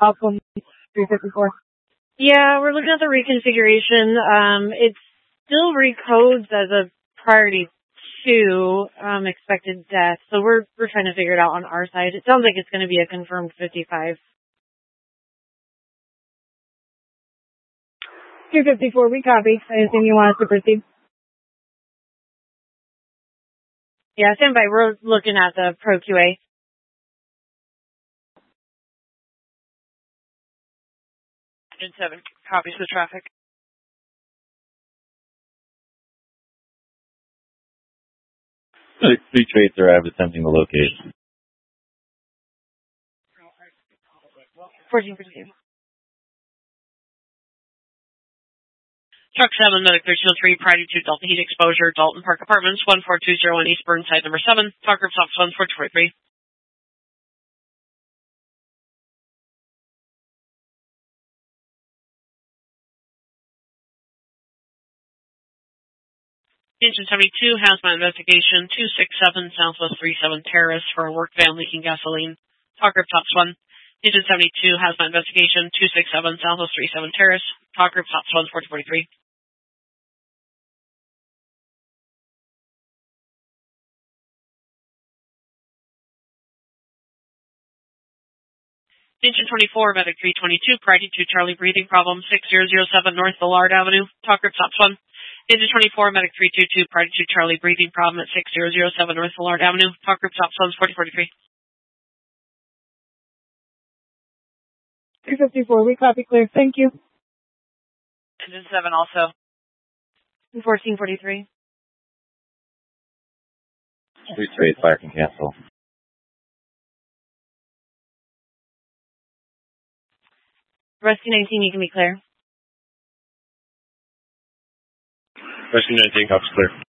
Alpha 354. Yeah, we're looking at the reconfiguration. It still recodes as a priority 2 expected death, so we're trying to figure it out on our side. It sounds like it's going to be a confirmed 55. 254, we copy. I assume you want us to proceed. Yeah, stand by. We're looking at the Pro QA. Engine 7 copies the traffic. Three traits arrived attempting to locate. 1452. Truck 7, Medic 303, priority 2, Dalton Heat Exposure, Dalton Park Apartments, 1420 East Burnside, number 7. Talk group stops 1443. Engine 72 has my investigation 267 Southwest 37 Terrace for a work van leaking gasoline. Talk group tops 1. Engine 72 has my investigation 267 Southwest 37 Terrace. Talk group tops 1 1443. Engine 24, Medic 322, priority 2 Charlie breathing problem 6007 North Ballard Avenue. Talk group stops 1. Engine 24, Medic 322, priority 2 Charlie breathing problem at 6007 North Ballard Avenue. Talk group stops 1 4043. 254, we copy clear. Thank you. Engine 7 also. 1443. Three traits, fire can cancel. Rescue 19, you can be clear. Rescue 19, cops clear.